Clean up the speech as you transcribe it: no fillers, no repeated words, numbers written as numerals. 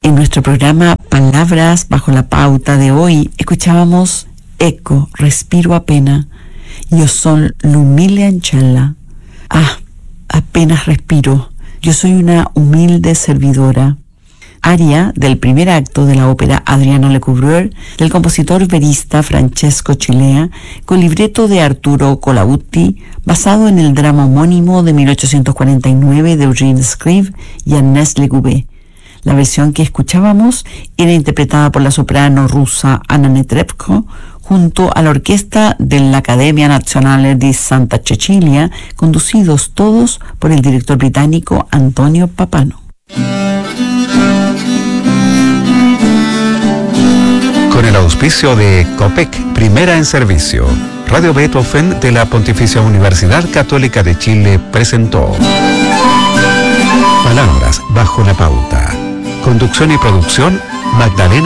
En nuestro programa Palabras bajo la pauta de hoy, escuchábamos Eco, respiro apenas, yo soy l'umile ancella. Apenas respiro, yo soy una humilde servidora. Aria del primer acto de la ópera Adriano Lecouvreur, del compositor verista Francesco Cilea, con libreto de Arturo Colautti, basado en el drama homónimo de 1849 de Eugène Scribe y Agnès Legouvé. La versión que escuchábamos era interpretada por la soprano rusa Anna Netrebko junto a la orquesta de la Accademia Nazionale di Santa Cecilia, conducidos todos por el director británico Antonio Papano. Con el auspicio de COPEC, primera en servicio, Radio Beethoven de la Pontificia Universidad Católica de Chile presentó Palabras bajo la pauta. Conducción y producción, Magdalena